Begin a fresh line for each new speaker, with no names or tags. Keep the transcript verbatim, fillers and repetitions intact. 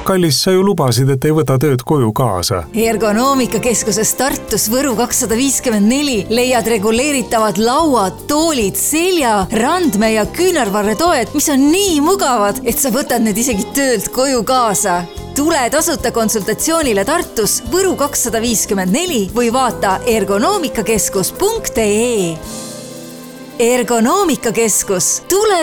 kallis, sa ju lubasid, et ei võta tööd koju kaasa.
Ergonoomikakeskuses Tartus Võru kakssada viiskümmend neli leiad reguleeritavad lauad, toolid, selja, randme ja küünarvarretoed, mis on nii mugavad, et sa võtad need isegi töölt koju kaasa. Tule tasuta konsultatsioonile Tartus Võru kakssada viiskümmend neli või vaata ergonoomikakeskus punkt ee. Ergonoomikakeskus. Tule